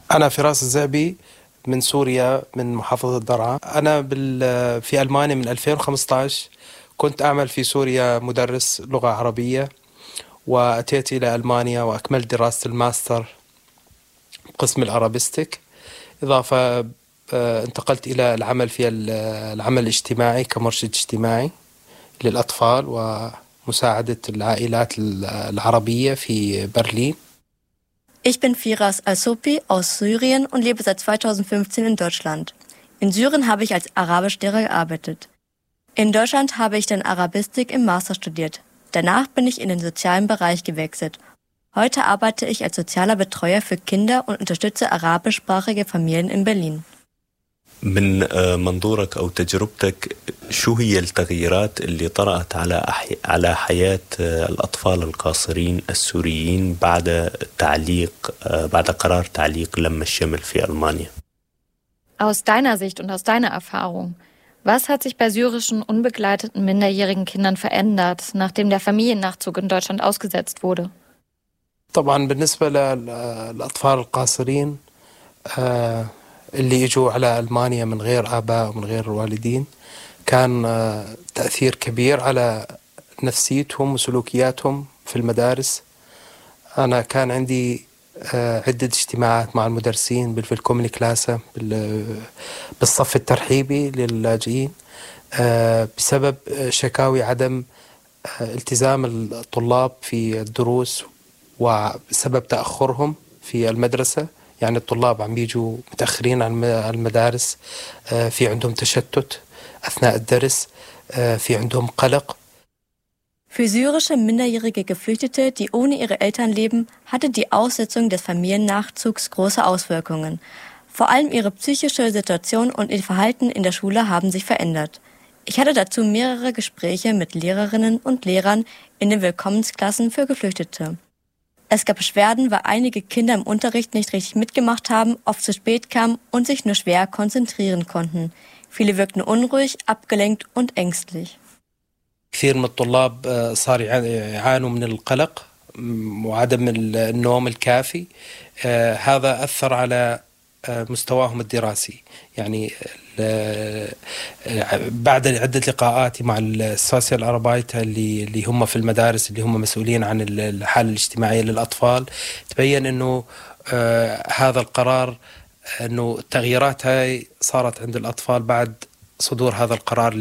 أنا فراس الزعبي من سوريا، من محافظة درعا. أنا في ألمانيا من 2015. كنت أعمل في سوريا مدرس لغة عربية، وأتيت إلى ألمانيا وأكملت دراسة الماستر قسم الأرابيستيك. إضافة انتقلت إلى العمل في العمل الاجتماعي كمرشد اجتماعي للأطفال ومساعدة العائلات العربية في برلين. Ich bin Firas Al-Sopi aus Syrien und lebe seit 2015 in Deutschland. In Syrien habe ich als Arabischlehrer gearbeitet. In Deutschland habe ich dann Arabistik im Master studiert. Danach bin ich in den sozialen Bereich gewechselt. Heute arbeite ich als sozialer Betreuer für Kinder und unterstütze arabischsprachige Familien in Berlin. من منظورك أو تجربتك، شو هي التغييرات اللي طرأت على حياة الأطفال القاصرين السوريين بعد قرار تعليق لم الشمل في ألمانيا؟ Aus deiner Sicht und aus deiner Erfahrung, was hat sich bei syrischen unbegleiteten minderjährigen Kindern verändert, nachdem der Familiennachzug in Deutschland ausgesetzt wurde? طبعا بالنسبة للأطفال القاصرين اللي يجوا على ألمانيا من غير آباء ومن غير والدين، كان تأثير كبير على نفسيتهم وسلوكياتهم في المدارس. أنا كان عندي عدة اجتماعات مع المدرسين بالكوميني كلاسة بالصف الترحيبي للاجئين بسبب شكاوي عدم التزام الطلاب في الدروس وبسبب تأخرهم في المدرسة. يعني الطلاب عم بيجوا متأخرين عن المدارس، في عندهم تشتت أثناء الدرس، في عندهم قلق. Für syrische minderjährige Geflüchtete, die ohne ihre Eltern leben, hatte die Aussetzung des Familiennachzugs große Auswirkungen. Vor allem ihre psychische Situation und ihr Verhalten in der Schule haben sich verändert. Ich hatte dazu mehrere Gespräche mit Lehrerinnen und Lehrern in den Willkommensklassen für Geflüchtete. Es gab Beschwerden, weil einige Kinder im Unterricht nicht richtig mitgemacht haben, oft zu spät kamen und sich nur schwer konzentrieren konnten. Viele wirkten unruhig, abgelenkt und ängstlich. كثير من الطلاب صار يعانوا من القلق وعدم النوم الكافي. هذا أثر على مستواهم الدراسي. يعني بعد عدة لقاءات مع السوسيال أربايت اللي هم في المدارس، اللي هم مسؤولين عن الحالة الاجتماعية للأطفال، تبين أنه هذا القرار، أنه التغييرات هاي صارت عند الأطفال بعد صدور هذا القرار